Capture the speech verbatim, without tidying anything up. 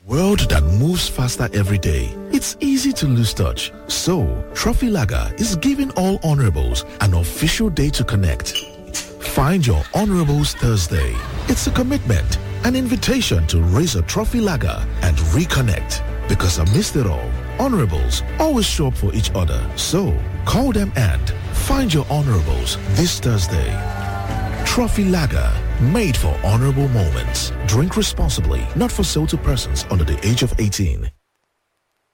world that moves faster every day, it's easy to lose touch. So, Trophy Lager is giving all honorables an official day to connect. Find your honorables Thursday. It's a commitment, an invitation to raise a Trophy Lager and reconnect. Because amidst it all, honorables always show up for each other. So, call them and find your honorables this Thursday. Trophy Lager, made for honorable moments. Drink responsibly, not for sale to persons under the age of eighteen.